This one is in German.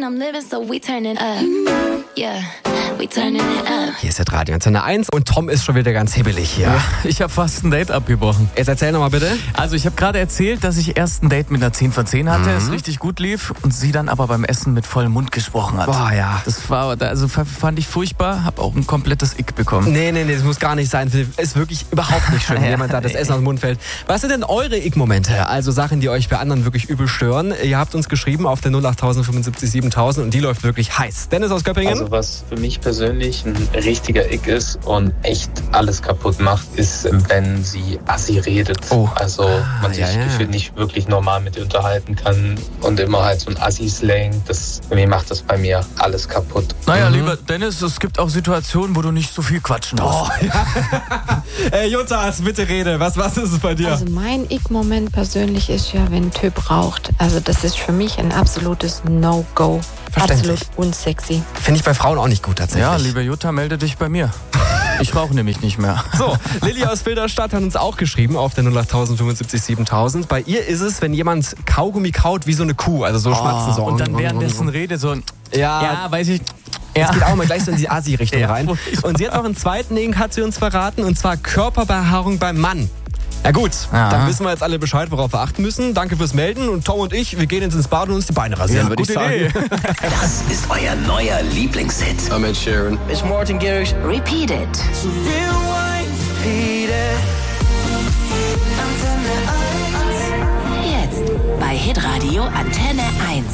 and I'm living, so we turning up. Yeah, we turning it up. Hier ist der Radio Antenne 1 und Tom ist schon wieder ganz hibbelig hier. Ja, ich habe fast ein Date abgebrochen. Jetzt erzähl nochmal bitte. Also ich habe gerade erzählt, dass ich erst ein Date mit einer 10 von 10 hatte, es richtig gut lief und sie dann aber beim Essen mit vollem Mund gesprochen hat. Boah, ja. Das war, also fand ich furchtbar, habe auch ein komplettes Ick bekommen. Nee, das muss gar nicht sein. Ist wirklich überhaupt nicht schön, wenn jemand da das Essen aus dem Mund fällt. Was sind denn eure Ick-Momente? Also Sachen, die euch bei anderen wirklich übel stören. Ihr habt uns geschrieben auf der 08000 75 7000 und die läuft wirklich heiß. Dennis aus Göppingen? Also was für mich persönlich ein richtiger Ick ist und echt alles kaputt macht, ist, wenn sie assi redet. Oh. Also man sich gefühlt nicht wirklich normal mit ihr unterhalten kann und immer halt so ein Assi-Slang. Irgendwie macht das bei mir alles kaputt. Naja, lieber Dennis, es gibt auch Situationen, wo du nicht so viel quatschen musst. Oh, ja. Jotas, bitte rede. Was ist es bei dir? Also mein Ick-Moment persönlich ist ja, wenn ein Typ raucht. Also das ist für mich ein absolutes No-Go. Verständlich. Absolut unsexy. Finde ich bei Frauen auch nicht gut tatsächlich. Ja, liebe Jutta, melde dich bei mir. Ich rauche nämlich nicht mehr. So, Lilly aus Filderstadt hat uns auch geschrieben auf der 08000 75 7000. Bei ihr ist es, wenn jemand Kaugummi kaut wie so eine Kuh, also so schmatzen so. Und dann währenddessen Rede so ein... Ja, weiß ich... Es geht auch mal gleich so in die Assi-Richtung rein. furchtbar. Und sie hat noch einen zweiten Ding, hat sie uns verraten, und zwar Körperbehaarung beim Mann. Ja gut, dann wissen wir jetzt alle Bescheid, worauf wir achten müssen. Danke fürs Melden und Tom und ich, wir gehen jetzt ins Bad und uns die Beine rasieren, würde ich sagen. Idee. Das ist euer neuer Lieblingshit. I'm Ed Sheeran. It's Martin Garrix. Repeat it. Jetzt bei Hitradio Antenne 1.